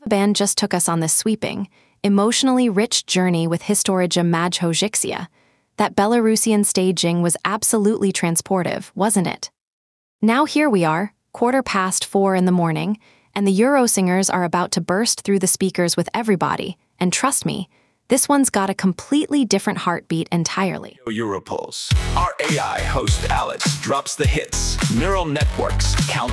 The band just took us on this sweeping, emotionally rich journey with Historia Majhojixia. That Belarusian staging was absolutely transportive, wasn't it? Now here we are, 4:15 in the morning, and the Eurosingers are about to burst through the speakers with everybody, and trust me, this one's got a completely different heartbeat entirely. Europulse. Our AI host Alex drops the hits. Neural networks count